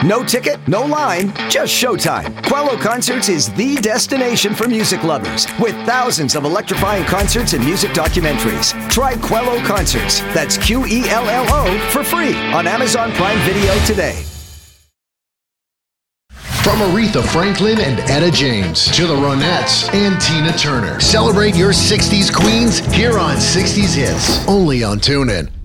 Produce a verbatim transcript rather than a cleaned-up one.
No ticket, no line, just showtime. Quello Concerts is the destination for music lovers, with thousands of electrifying concerts and music documentaries. Try Quello Concerts, that's Q E L L O, for free on Amazon Prime Video today. From Aretha Franklin and Etta James to the Ronettes and Tina Turner. Celebrate your sixties queens here on sixties Hits, only on TuneIn.